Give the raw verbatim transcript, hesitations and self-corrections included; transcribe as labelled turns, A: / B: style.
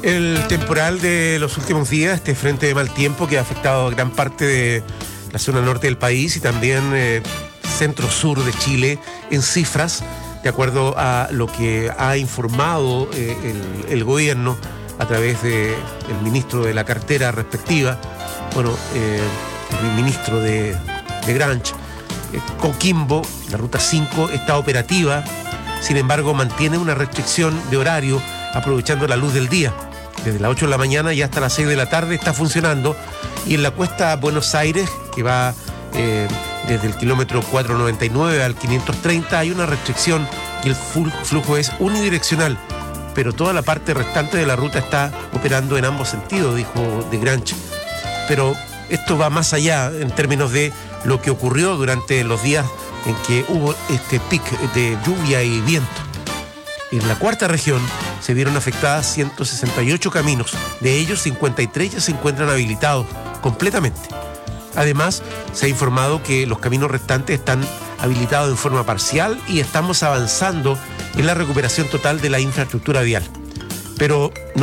A: El temporal de los últimos días, este frente de mal tiempo que ha afectado a gran parte de la zona norte del país y también eh, centro-sur de Chile, en cifras, de acuerdo a lo que ha informado eh, el, el gobierno a través del ministro de la cartera respectiva, bueno, eh, el ministro de, de Granch, eh, Coquimbo, la ruta cinco, está operativa, sin embargo mantiene una restricción de horario aprovechando la luz del día. Desde las ocho de la mañana y hasta las seis de la tarde está funcionando, y en la cuesta Buenos Aires, que va eh, desde el kilómetro cuatrocientos noventa y nueve al quinientos treinta, hay una restricción y el flujo es unidireccional, pero toda la parte restante de la ruta está operando en ambos sentidos, dijo de Granch. Pero esto va más allá en términos de lo que ocurrió durante los días en que hubo este pic de lluvia y viento. En la cuarta región se vieron afectadas ciento sesenta y ocho caminos, de ellos cincuenta y tres ya se encuentran habilitados completamente. Además, se ha informado que los caminos restantes están habilitados en forma parcial y estamos avanzando en la recuperación total de la infraestructura vial. Pero no